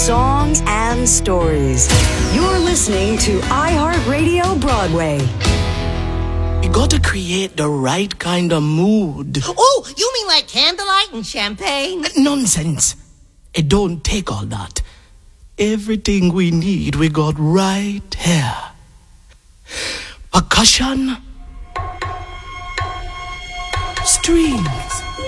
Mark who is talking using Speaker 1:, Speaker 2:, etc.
Speaker 1: songs and stories. You're listening to iHeartRadio Broadway.
Speaker 2: You gotta create the right kind of mood.
Speaker 3: Oh, you mean like candlelight and champagne?
Speaker 2: Nonsense. It don't take all that. Everything we need, we got right here. Percussion, strings,